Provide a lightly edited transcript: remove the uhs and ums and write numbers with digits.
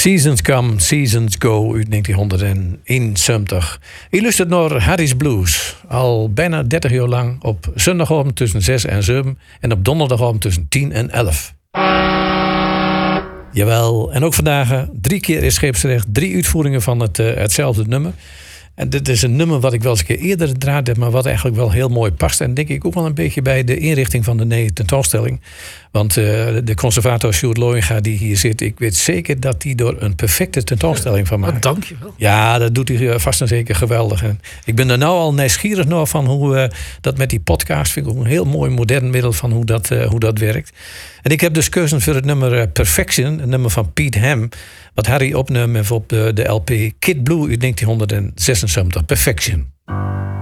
Seasons Come, Seasons Go uit 1971. Je luistert naar Harry's Blues. Al bijna 30 jaar lang op zondagavond tussen 6 en 7 en op donderdagavond tussen 10 en 11. Jawel, en ook vandaag 3 keer is scheepsrecht, 3 uitvoeringen van hetzelfde nummer. En dit is een nummer wat ik wel eens een keer eerder draaide, maar wat eigenlijk wel heel mooi past. En denk ik ook wel een beetje bij de inrichting van de tentoonstelling. Want de conservator Sjoerd Looyenga die hier zit, ik weet zeker dat hij er een perfecte tentoonstelling van maakt. Dank je wel. Ja, dat doet hij vast en zeker geweldig. En ik ben er nou al nieuwsgierig naar van hoe dat met die podcast, vind ik ook een heel mooi modern middel van hoe dat werkt. En ik heb dus gekozen voor het nummer Perfection, een nummer van Pete Ham, wat Harry opnam op de LP Kid Blue uit 1976. Perfection.